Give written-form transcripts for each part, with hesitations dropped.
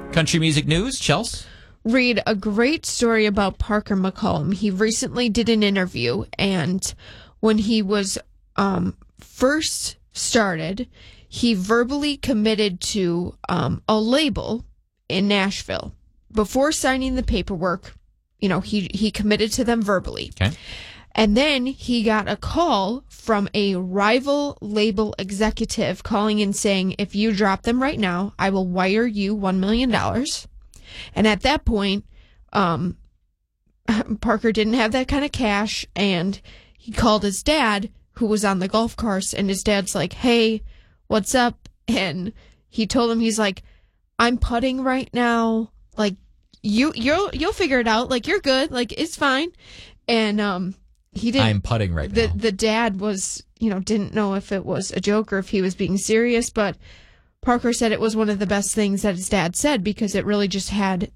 Country music news, Chels. Read a great story about Parker McCollum. He recently did an interview, and when he was first started, he verbally committed to a label in Nashville. Before signing the paperwork, he committed to them verbally. Okay. And then he got a call from a rival label executive calling and saying, if you drop them right now, I will wire you $1 million. And at that point, Parker didn't have that kind of cash, and he called his dad, who was on the golf course, and his dad's like, hey, what's up? And he told him, he's like, I'm putting right now. Like, you'll figure it out. Like, you're good. Like, it's fine. And he didn't. I'm putting right now. The dad was, didn't know if it was a joke or if he was being serious, but Parker said it was one of the best things that his dad said, because it really just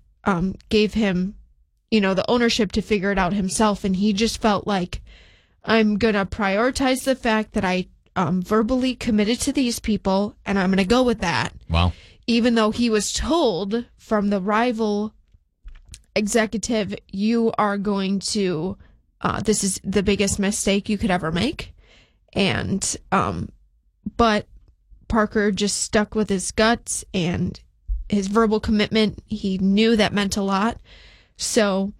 gave him, the ownership to figure it out himself. And he just felt like, I'm going to prioritize the fact that I verbally committed to these people, and I'm going to go with that. Wow. Even though he was told from the rival executive, you are going to, this is the biggest mistake you could ever make. And, but Parker just stuck with his guts and his verbal commitment. He knew that meant a lot. So,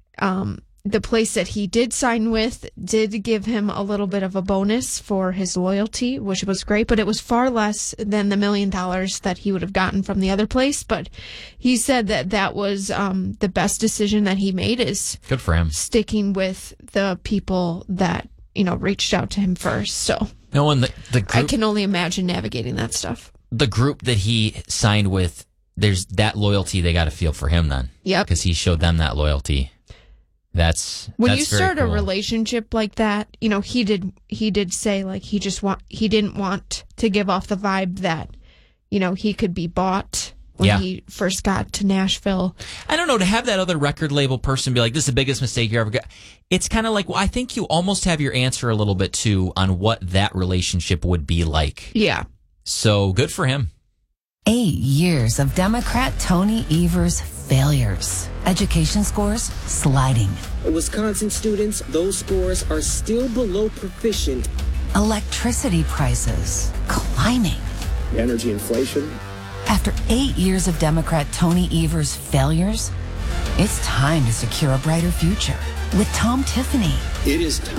the place that he did sign with did give him a little bit of a bonus for his loyalty, which was great, but it was far less than the $1 million that he would have gotten from the other place. But he said that was the best decision that he made, is good for him, sticking with the people that, reached out to him first. So no one, the group, I can only imagine navigating that stuff. The group that he signed with, there's that loyalty they got to feel for him then. Yep. Because he showed them that loyalty. When you start a relationship like that, he did say, like, he didn't want to give off the vibe that, he could be bought when he first got to Nashville. I don't know, to have that other record label person be like, this is the biggest mistake you ever got. It's kind of like, well, I think you almost have your answer a little bit too on what that relationship would be like. Yeah. So good for him. 8 years of Democrat Tony Evers' failures. Education scores sliding. Wisconsin students, those scores are still below proficient. Electricity prices climbing. Energy inflation. After 8 years of Democrat Tony Evers' failures, it's time to secure a brighter future with Tom Tiffany. It is time.